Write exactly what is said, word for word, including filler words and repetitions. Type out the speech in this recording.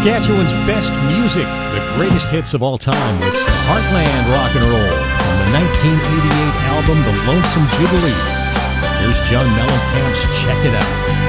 Saskatchewan's best music, the greatest hits of all time. It's Heartland Rock and Roll from the nineteen eighty-eight album The Lonesome Jubilee. Here's John Mellencamp's Check It Out.